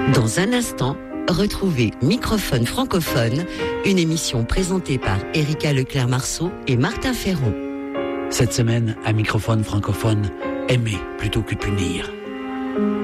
Dans un instant, retrouvez Microphone francophone, une émission présentée par Erika Leclerc-Marceau et Martin Ferron. Cette semaine, à Microphone francophone, aimer plutôt que punir.